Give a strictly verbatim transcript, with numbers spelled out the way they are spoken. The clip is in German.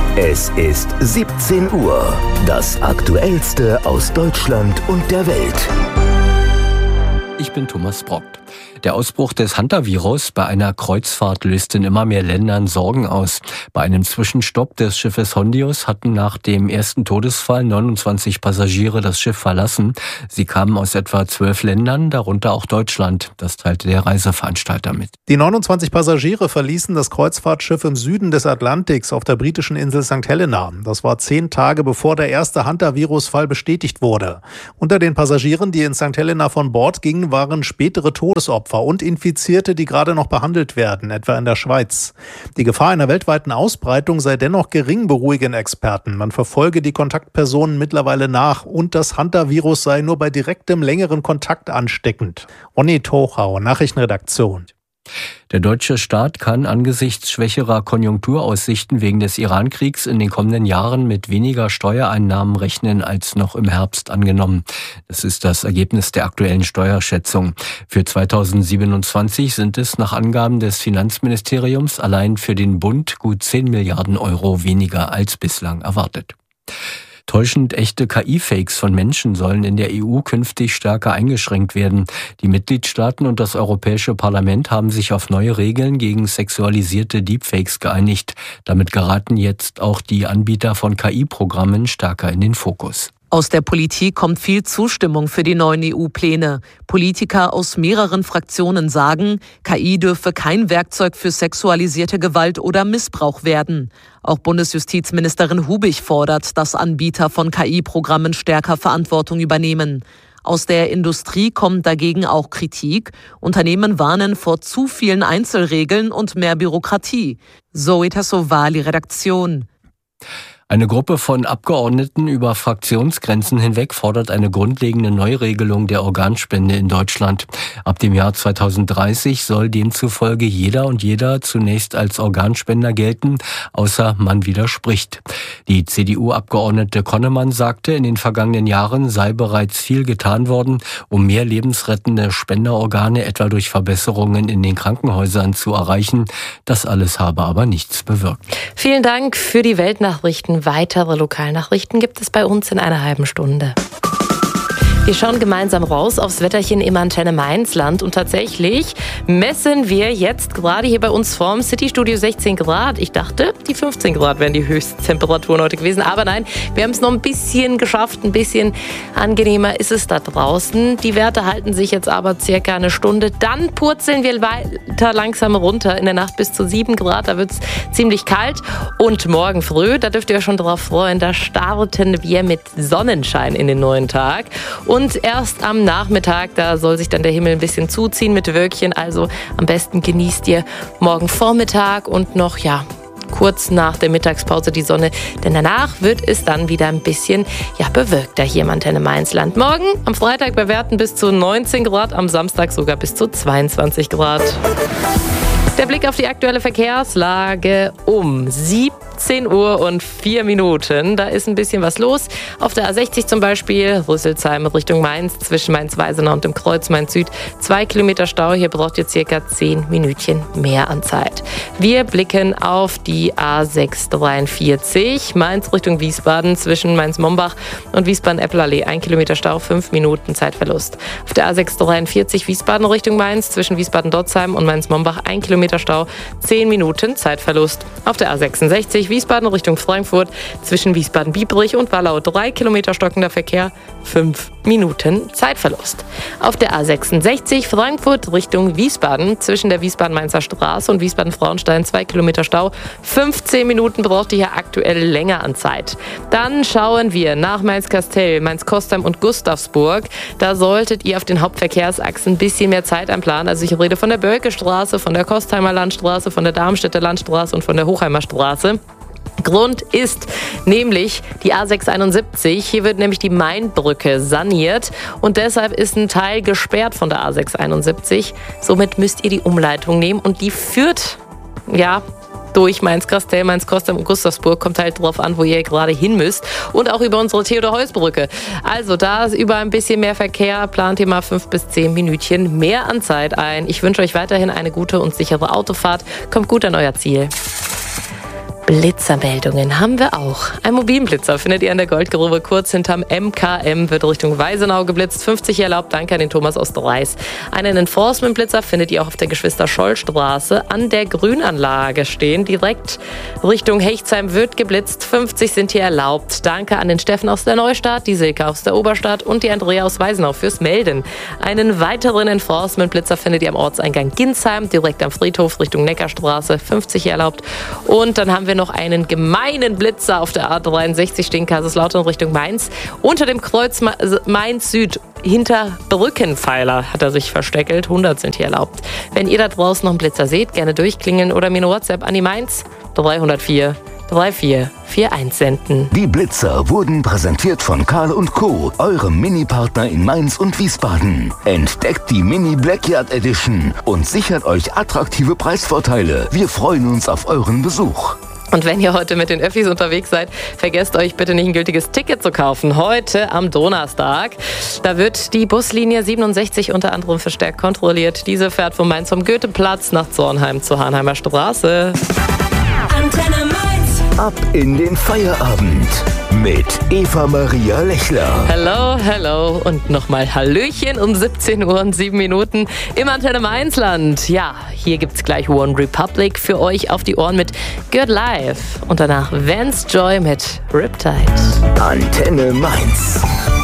Es ist siebzehn Uhr. Das Aktuellste aus Deutschland und der Welt. Ich bin Thomas Brockt. Der Ausbruch des Hantavirus bei einer Kreuzfahrt löst in immer mehr Ländern Sorgen aus. Bei einem Zwischenstopp des Schiffes Hondius hatten nach dem ersten Todesfall neunundzwanzig Passagiere das Schiff verlassen. Sie kamen aus etwa zwölf Ländern, darunter auch Deutschland. Das teilte der Reiseveranstalter mit. Die neunundzwanzig Passagiere verließen das Kreuzfahrtschiff im Süden des Atlantiks auf der britischen Insel Sankt Helena. Das war zehn Tage bevor der erste Hantavirus-Fall bestätigt wurde. Unter den Passagieren, die in Sankt Helena von Bord gingen, waren spätere Todesopfer und Infizierte, die gerade noch behandelt werden, etwa in der Schweiz. Die Gefahr einer weltweiten Ausbreitung sei dennoch gering, beruhigen Experten. Man verfolge die Kontaktpersonen mittlerweile nach und das Hantavirus sei nur bei direktem, längeren Kontakt ansteckend. Ronny Tochau, Nachrichtenredaktion. Der deutsche Staat kann angesichts schwächerer Konjunkturaussichten wegen des Iran-Kriegs in den kommenden Jahren mit weniger Steuereinnahmen rechnen als noch im Herbst angenommen. Das ist das Ergebnis der aktuellen Steuerschätzung. Für zweitausendsiebenundzwanzig sind es nach Angaben des Finanzministeriums allein für den Bund gut zehn Milliarden Euro weniger als bislang erwartet. Täuschend echte K I-Fakes von Menschen sollen in der E U künftig stärker eingeschränkt werden. Die Mitgliedstaaten und das Europäische Parlament haben sich auf neue Regeln gegen sexualisierte Deepfakes geeinigt. Damit geraten jetzt auch die Anbieter von K I-Programmen stärker in den Fokus. Aus der Politik kommt viel Zustimmung für die neuen E U-Pläne. Politiker aus mehreren Fraktionen sagen, K I dürfe kein Werkzeug für sexualisierte Gewalt oder Missbrauch werden. Auch Bundesjustizministerin Hubig fordert, dass Anbieter von K I-Programmen stärker Verantwortung übernehmen. Aus der Industrie kommt dagegen auch Kritik. Unternehmen warnen vor zu vielen Einzelregeln und mehr Bürokratie. Zoe Tassovali, Redaktion. Eine Gruppe von Abgeordneten über Fraktionsgrenzen hinweg fordert eine grundlegende Neuregelung der Organspende in Deutschland. Ab dem Jahr zweitausenddreißig soll demzufolge jeder und jeder zunächst als Organspender gelten, außer man widerspricht. Die C D U-Abgeordnete Konnemann sagte, in den vergangenen Jahren sei bereits viel getan worden, um mehr lebensrettende Spenderorgane etwa durch Verbesserungen in den Krankenhäusern zu erreichen. Das alles habe aber nichts bewirkt. Vielen Dank für die Weltnachrichten. Weitere Lokalnachrichten gibt es bei uns in einer halben Stunde. Wir schauen gemeinsam raus aufs Wetterchen im Antenne Mainzland und tatsächlich messen wir jetzt gerade hier bei uns vorm Citystudio sechzehn Grad. Ich dachte, die fünfzehn Grad wären die höchsten Temperaturen heute gewesen, aber nein, wir haben es noch ein bisschen geschafft, ein bisschen angenehmer ist es da draußen. Die Werte halten sich jetzt aber circa eine Stunde, dann purzeln wir weiter langsam runter in der Nacht bis zu sieben Grad, da wird es ziemlich kalt und morgen früh, da dürft ihr euch schon drauf freuen, da starten wir mit Sonnenschein in den neuen Tag. Und erst am Nachmittag, da soll sich dann der Himmel ein bisschen zuziehen mit Wölkchen. Also am besten genießt ihr morgen Vormittag und noch, ja, kurz nach der Mittagspause die Sonne. Denn danach wird es dann wieder ein bisschen, ja, bewölkter hier im Antenne Mainzland. Morgen am Freitag bei Werten bis zu neunzehn Grad, am Samstag sogar bis zu zweiundzwanzig Grad. Der Blick auf die aktuelle Verkehrslage um siebzehn Uhr und vier Minuten. Da ist ein bisschen was los. Auf der A sechzig zum Beispiel, Rüsselsheim Richtung Mainz, zwischen Mainz-Weisenau und dem Kreuz Mainz-Süd. Zwei Kilometer Stau, hier braucht ihr circa zehn Minütchen mehr an Zeit. Wir blicken auf die A sechshundertdreiundvierzig, Mainz Richtung Wiesbaden, zwischen Mainz-Mombach und Wiesbaden-Eppelallee. Ein Kilometer Stau, fünf Minuten Zeitverlust. Auf der A sechshundertdreiundvierzig Wiesbaden Richtung Mainz, zwischen Wiesbaden-Dotzheim und Mainz-Mombach, ein Kilometer Stau, zehn Minuten Zeitverlust. Auf der A sechsundsechzig Wiesbaden Richtung Frankfurt, zwischen Wiesbaden-Biebrich und Wallau, drei Kilometer stockender Verkehr, fünf Minuten Zeitverlust. Auf der A sechsundsechzig Frankfurt Richtung Wiesbaden, zwischen der Wiesbaden-Mainzer Straße und Wiesbaden-Frauenstein, zwei Kilometer Stau, fünfzehn Minuten braucht ihr hier aktuell länger an Zeit. Dann schauen wir nach Mainz-Kastell, Mainz-Kostheim und Gustavsburg. Da solltet ihr auf den Hauptverkehrsachsen ein bisschen mehr Zeit einplanen. Also ich rede von der Bölke-Straße, von der Kostheimer Landstraße, von der Darmstädter Landstraße und von der Hochheimer Straße. Grund ist nämlich die A sechshunderteinundsiebzig. Hier wird nämlich die Mainbrücke saniert und deshalb ist ein Teil gesperrt von der A sechshunderteinundsiebzig. Somit müsst ihr die Umleitung nehmen und die führt, ja, durch Mainz-Kastell, Mainz-Kostheim und Gustavsburg. Kommt halt drauf an, wo ihr gerade hin müsst. Und auch über unsere Theodor-Heuss-Brücke. Also da ist über ein bisschen mehr Verkehr. Plant ihr mal fünf bis zehn Minütchen mehr an Zeit ein. Ich wünsche euch weiterhin eine gute und sichere Autofahrt. Kommt gut an euer Ziel. Blitzermeldungen haben wir auch. Ein Mobilenblitzer findet ihr an der Goldgrube kurz hinterm M K M, wird Richtung Weisenau geblitzt. fünfzig erlaubt, danke an den Thomas aus Dreis. Einen Enforcement-Blitzer findet ihr auch auf der Geschwister-Scholl-Straße an der Grünanlage stehen. Direkt Richtung Hechtsheim wird geblitzt. fünfzig sind hier erlaubt. Danke an den Steffen aus der Neustadt, die Silke aus der Oberstadt und die Andrea aus Weisenau fürs Melden. Einen weiteren Enforcement-Blitzer findet ihr am Ortseingang Ginsheim, direkt am Friedhof Richtung Neckarstraße. fünfzig hier erlaubt. Und dann haben wir noch einen gemeinen Blitzer auf der A dreiundsechzig stehen, Kaiserslautern Richtung Mainz. Unter dem Kreuz Mainz Süd, hinter Brückenpfeiler hat er sich versteckelt. hundert sind hier erlaubt. Wenn ihr da draußen noch einen Blitzer seht, gerne durchklingeln oder mir eine WhatsApp an die Mainz drei null vier drei vier vier eins senden. Die Blitzer wurden präsentiert von Karl und Co., eurem Mini-Partner in Mainz und Wiesbaden. Entdeckt die Mini Blackyard Edition und sichert euch attraktive Preisvorteile. Wir freuen uns auf euren Besuch. Und wenn ihr heute mit den Öffis unterwegs seid, vergesst euch bitte nicht ein gültiges Ticket zu kaufen. Heute am Donnerstag, da wird die Buslinie siebenundsechzig unter anderem verstärkt kontrolliert. Diese fährt von Mainz vom Goetheplatz nach Zornheim zur Hanheimer Straße. Antenne Mainz. Ab in den Feierabend mit Eva Maria Lechler. Hello, hello und nochmal Hallöchen um siebzehn Uhr und sieben Minuten im Antenne Mainzland. Ja, hier gibt's gleich One Republic für euch auf die Ohren mit Good Life und danach Vance Joy mit Riptide. Antenne Mainz.